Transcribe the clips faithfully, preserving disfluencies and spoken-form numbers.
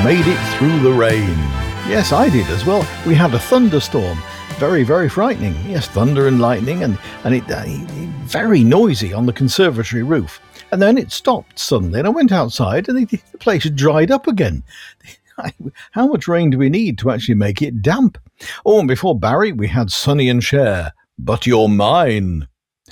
made it through the rain. Yes, I did as well. We had a thunderstorm. Very, very frightening. Yes, thunder and lightning, and, and it, uh, very noisy on the conservatory roof. And then it stopped suddenly, and I went outside, and the, the place had dried up again. How much rain do we need to actually make it damp? Oh, and before Barry, we had Sonny and Cher. But you're mine.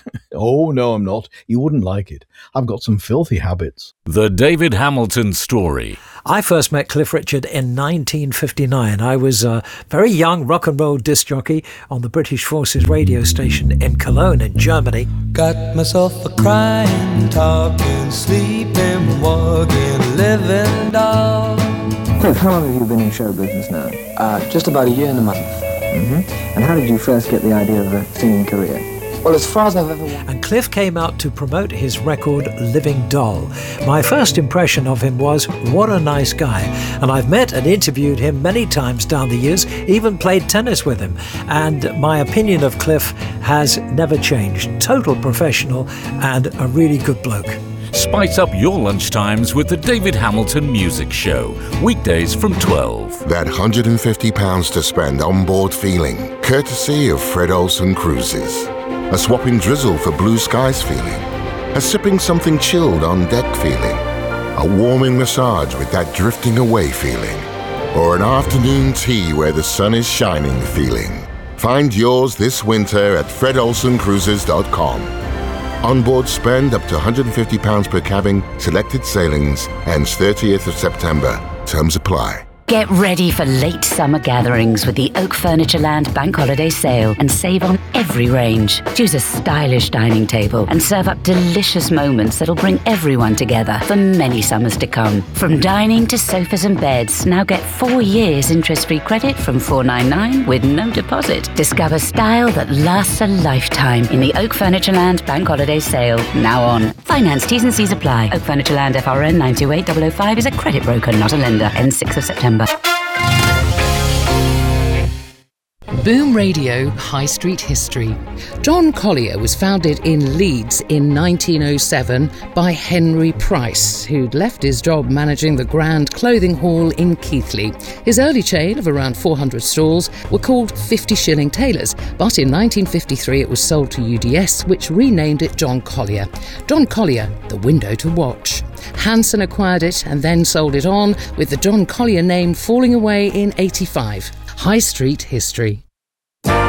Oh, no, I'm not. You wouldn't like it. I've got some filthy habits. The David Hamilton Story. I first met Cliff Richard in nineteen fifty-nine. I was a very young rock and roll disc jockey on the British Forces radio station in Cologne in Germany. Got myself a crying, talking, sleeping, walking, living doll. Cliff, how long have you been in show business now? Uh, just about a year and a month. Mm-hmm. And how did you first get the idea of a singing career? Well, as far as I've ever wanted. And Cliff came out to promote his record, Living Doll. My first impression of him was, what a nice guy. And I've met and interviewed him many times down the years, even played tennis with him. And my opinion of Cliff has never changed. Total professional and a really good bloke. Spice up your lunchtimes with the David Hamilton Music Show. Weekdays from twelve. That one hundred fifty pounds to spend on board feeling, courtesy of Fred Olsen Cruises. A swapping drizzle for blue skies feeling. A sipping something chilled on deck feeling. A warming massage with that drifting away feeling. Or an afternoon tea where the sun is shining feeling. Find yours this winter at fred olsen cruises dot com. Onboard spend up to one hundred fifty pounds per cabin, selected sailings, ends thirtieth of September. Terms apply. Get ready for late summer gatherings with the Oak Furnitureland Bank Holiday Sale and save on every range. Choose a stylish dining table and serve up delicious moments that'll bring everyone together for many summers to come. From dining to sofas and beds, now get four years interest-free credit from four ninety-nine with no deposit. Discover style that lasts a lifetime in the Oak Furnitureland Bank Holiday Sale, now on. Finance T's and C's apply. Oak Furnitureland F R N nine two eight zero zero five is a credit broker, not a lender. Ends sixth of September. Boom Radio High Street History. John Collier was founded in Leeds in nineteen oh seven by Henry Price, who'd left his job managing the Grand Clothing Hall in Keighley. His early chain of around four hundred stalls were called fifty shilling Tailors, but in nineteen fifty-three it was sold to U D S, which renamed it John Collier. John Collier, the window to watch. Hanson acquired it and then sold it on, with the John Collier name falling away in eighty-five. High Street History.